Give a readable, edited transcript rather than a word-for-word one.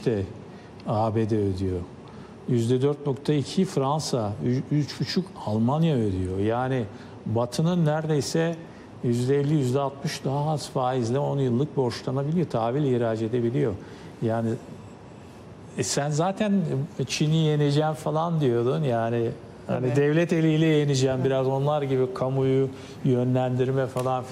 %5 de ABD ödüyor. %4,2 Fransa, 3,5 Almanya ödüyor. Yani Batı'nın neredeyse %50, %60 daha az faizle 10 yıllık borçlanabiliyor, tahvil ihraç edebiliyor. Yani sen zaten Çin'i yeneceğim falan diyordun yani. Hani devlet eliyle yeneceğim, biraz onlar gibi kamuyu yönlendirme falan